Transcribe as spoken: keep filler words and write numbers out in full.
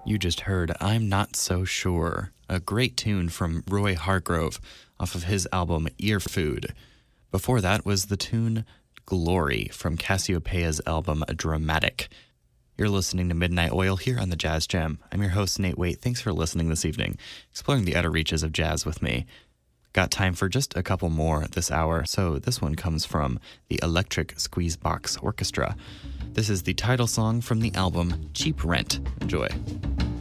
You just heard I'm Not So Sure, a great tune from Roy Hargrove off of his album Ear Food. Before that was the tune Glory from Cassiopeia's album Dramatic. You're listening to Midnight Oil here on the Jazz Jam. I'm your host, Nate Waite. Thanks for listening this evening, exploring the outer reaches of jazz with me. Got time for just a couple more this hour, so this one comes from the Electric Squeezebox Orchestra. This is the title song from the album Cheap Rent. Enjoy.